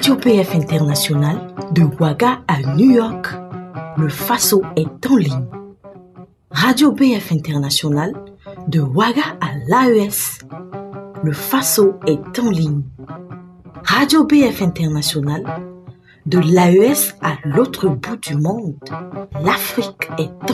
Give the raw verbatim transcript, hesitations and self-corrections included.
Radio B F International, de Ouaga à New York, le Faso est en ligne. Radio B F International, de Ouaga à l'A E S, le Faso est en ligne. Radio B F International, de l'A E S à l'autre bout du monde, l'Afrique est en ligne.